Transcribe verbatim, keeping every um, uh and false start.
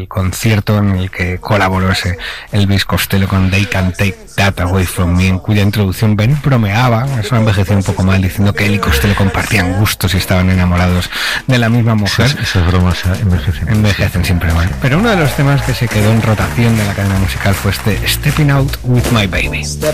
el concierto en el que colaboró ese Elvis Costello con They Can't Take That Away From Me, en cuya introducción Ben bromeaba, eso ha envejecido un poco mal, diciendo que él y Costello compartían gustos y estaban enamorados de la misma mujer. Esas, esas bromas envejecen. Envejecen siempre mal. Pero uno de los temas que se quedó en rotación de la cadena musical fue este Stepping Out With My Baby.